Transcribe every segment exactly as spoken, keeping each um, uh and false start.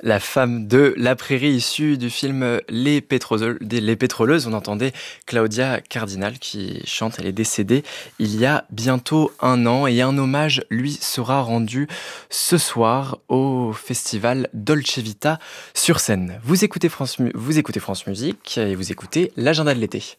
La femme de la prairie issue du film Les Pétroleuses, Les Pétroleuses, on entendait Claudia Cardinal qui chante, elle est décédée il y a bientôt un an et un hommage lui sera rendu ce soir au festival Dolce Vita sur scène. Vous écoutez France, vous écoutez France Musique et vous écoutez l'agenda de l'été.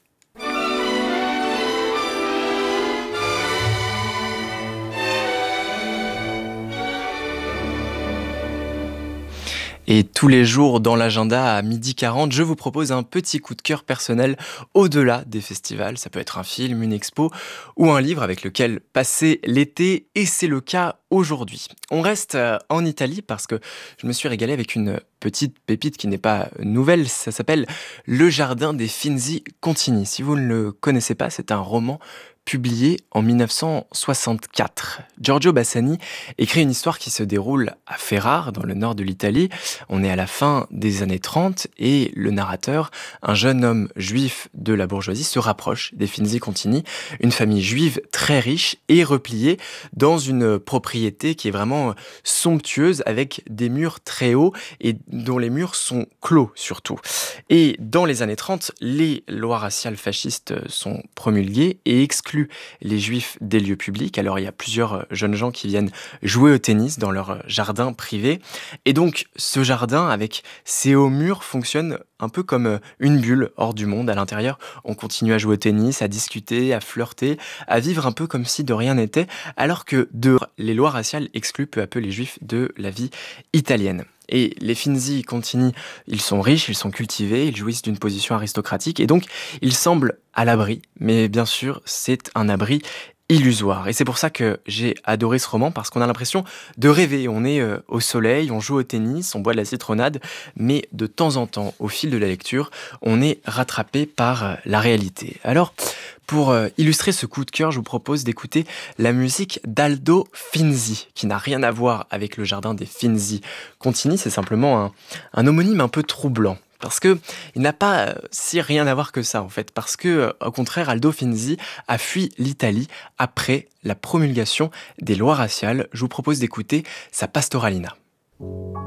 Et tous les jours dans l'agenda à midi quarante, je vous propose un petit coup de cœur personnel au-delà des festivals. Ça peut être un film, une expo ou un livre avec lequel passer l'été et c'est le cas aujourd'hui. On reste en Italie parce que je me suis régalé avec une petite pépite qui n'est pas nouvelle. Ça s'appelle Le Jardin des Finzi Contini. Si vous ne le connaissez pas, c'est un roman publié en dix-neuf cent soixante-quatre. Giorgio Bassani écrit une histoire qui se déroule à Ferrare, dans le nord de l'Italie. On est à la fin des années trente et le narrateur, un jeune homme juif de la bourgeoisie, se rapproche des Finzi Contini, une famille juive très riche et repliée dans une propriété qui est vraiment somptueuse avec des murs très hauts et dont les murs sont clos surtout. Et dans les années trente, les lois raciales fascistes sont promulguées et excluent les juifs des lieux publics. Alors il y a plusieurs jeunes gens qui viennent jouer au tennis dans leur jardin privé. Et donc ce jardin avec ses hauts murs fonctionne un peu comme une bulle hors du monde. À l'intérieur, on continue à jouer au tennis, à discuter, à flirter, à vivre un peu comme si de rien n'était, alors que dehors, les lois raciales excluent peu à peu les juifs de la vie italienne. Et les Finzi Contini, ils sont riches, ils sont cultivés, ils jouissent d'une position aristocratique et donc ils semblent à l'abri. Mais bien sûr, c'est un abri illusoire. Et c'est pour ça que j'ai adoré ce roman parce qu'on a l'impression de rêver. On est euh, au soleil, on joue au tennis, on boit de la citronnade, mais de temps en temps, au fil de la lecture, on est rattrapé par euh, la réalité. Alors, pour euh, illustrer ce coup de cœur, je vous propose d'écouter la musique d'Aldo Finzi, qui n'a rien à voir avec le jardin des Finzi Contini, c'est simplement un, un homonyme un peu troublant. Parce que il n'a pas euh, si rien à voir que ça en fait, parce que euh, au contraire Aldo Finzi a fui l'Italie après la promulgation des lois raciales. Je vous propose d'écouter sa Pastoralina.